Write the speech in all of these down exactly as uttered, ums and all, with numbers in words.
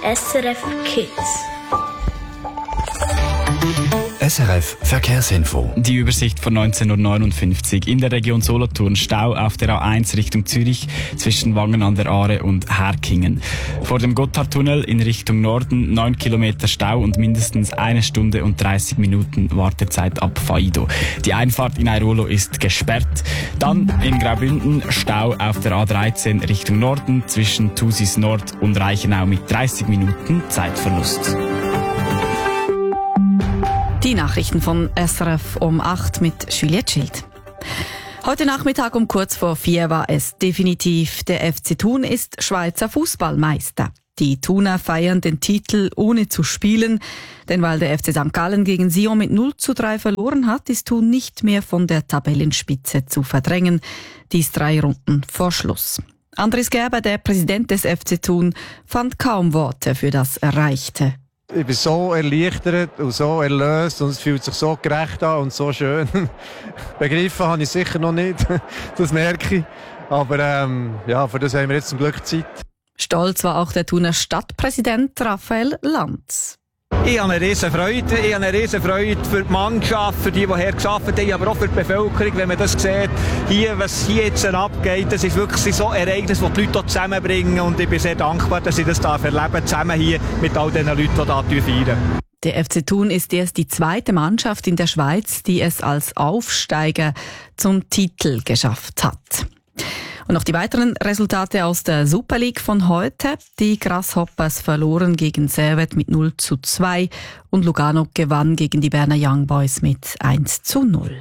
S R F Kids. S R F Verkehrsinfo. Die Übersicht von neunzehn Uhr neunundfünfzig. In der Region Solothurn Stau auf der A eins Richtung Zürich zwischen Wangen an der Aare und Herkingen. Vor dem Gotthardtunnel in Richtung Norden neun Kilometer Stau und mindestens eine Stunde und dreißig Minuten Wartezeit ab Faido. Die Einfahrt in Airolo ist gesperrt. Dann in Graubünden Stau auf der A dreizehn Richtung Norden zwischen Thusis Nord und Reichenau mit dreißig Minuten Zeitverlust. Die Nachrichten von S R F um acht mit Juliette Schild. Heute Nachmittag um kurz vor vier war es definitiv. Der F C Thun ist Schweizer Fußballmeister. Die Thuner feiern den Titel ohne zu spielen, denn weil der F C Sankt Gallen gegen Sion mit null zu drei verloren hat, ist Thun nicht mehr von der Tabellenspitze zu verdrängen. Dies drei Runden vor Schluss. Andris Gerber, der Präsident des F C Thun, fand kaum Worte für das Erreichte. Ich bin so erleichtert und so erlöst und es fühlt sich so gerecht an und so schön. Begriffen habe ich sicher noch nicht, das merke ich. Aber ähm, ja, für das haben wir jetzt zum Glück Zeit. Stolz war auch der Thuner Stadtpräsident Raphael Lanz. Ich habe eine riesen Freude. Ich habe eine riesen Freude für die Mannschaft, für die, die hier gearbeitet haben, aber auch für die Bevölkerung, wenn man das sieht. Hier, was hier jetzt abgeht, das ist wirklich so ein Ereignis, das die Leute hier zusammenbringen. Und ich bin sehr dankbar, dass ich das erleben darf, zusammen hier mit all den Leuten, die hier feiern. Der F C Thun ist erst die zweite Mannschaft in der Schweiz, die es als Aufsteiger zum Titel geschafft hat. Und noch die weiteren Resultate aus der Super League von heute. Die Grasshoppers verloren gegen Servette mit null zu zwei und Lugano gewann gegen die Berner Young Boys mit eins zu null.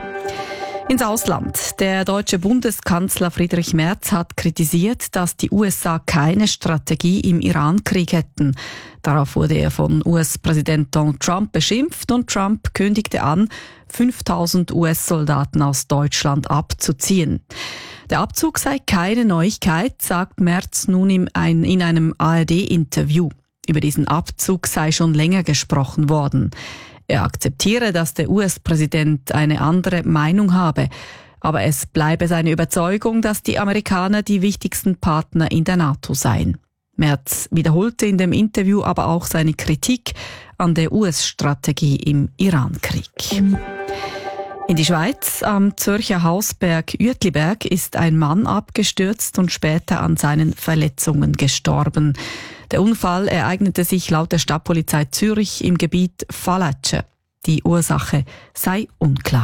Ins Ausland. Der deutsche Bundeskanzler Friedrich Merz hat kritisiert, dass die U S A keine Strategie im Iran-Krieg hätten. Darauf wurde er von U S-Präsident Donald Trump beschimpft und Trump kündigte an, fünftausend U S-Soldaten aus Deutschland abzuziehen. Der Abzug sei keine Neuigkeit, sagt Merz nun in einem A R D-Interview. Über diesen Abzug sei schon länger gesprochen worden. Er akzeptiere, dass der U S-Präsident eine andere Meinung habe, aber es bleibe seine Überzeugung, dass die Amerikaner die wichtigsten Partner in der NATO seien. Merz wiederholte in dem Interview aber auch seine Kritik an der U S-Strategie im Iran-Krieg. In die Schweiz, am Zürcher Hausberg Uetliberg, ist ein Mann abgestürzt und später an seinen Verletzungen gestorben. Der Unfall ereignete sich laut der Stadtpolizei Zürich im Gebiet Fallatsche. Die Ursache sei unklar.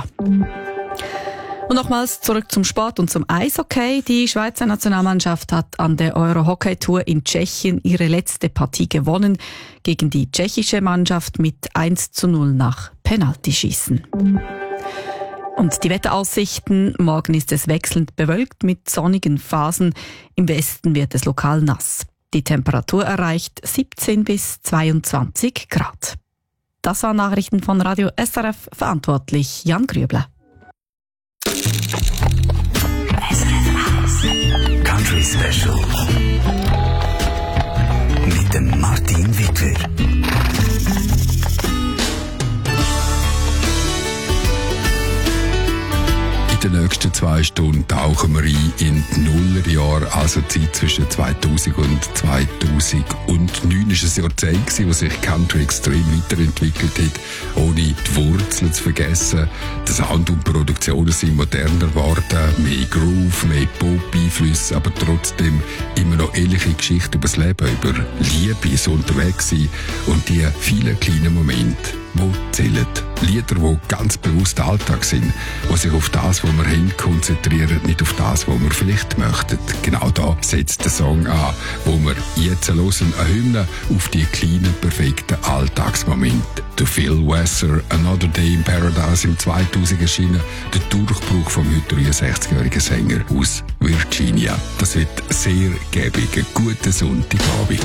Und nochmals zurück zum Sport und zum Eishockey. Die Schweizer Nationalmannschaft hat an der Euro-Hockey-Tour in Tschechien ihre letzte Partie gewonnen gegen die tschechische Mannschaft mit eins zu null nach Penaltyschießen. Und die Wetteraussichten: Morgen ist es wechselnd bewölkt mit sonnigen Phasen. Im Westen wird es lokal nass. Die Temperatur erreicht siebzehn bis zweiundzwanzig Grad. Das waren Nachrichten von Radio S R F, verantwortlich Jan Grübler. Country Special mit dem Martin Wittwer. In den nächsten zwei Stunden tauchen wir ein in die Nullerjahre, also die Zeit zwischen zweitausend und zweitausendneun. Es war ein Jahrzehnt, wo sich Country extrem weiterentwickelt hat, ohne die Wurzeln zu vergessen. Der Sound und die Produktionen sind moderner geworden, mehr Groove, mehr Pop-Einflüsse, aber trotzdem immer noch ehrliche Geschichten über das Leben, über Liebe, so unterwegs sein und die vielen kleinen Momente, die zählen. Lieder, die ganz bewusst Alltag sind, die sich auf das, was wir haben, konzentrieren, nicht auf das, was wir vielleicht möchten. Genau da setzt der Song an, wo wir jetzt hören, eine Hymne auf die kleinen, perfekten Alltagsmomente. Der Phil Wesser, Another Day in Paradise, im zweitausend erschienen, der Durchbruch vom heute dreiundsechzigjährigen Sänger aus Virginia. Das wird sehr gäbig, ein guter Sonntagabend.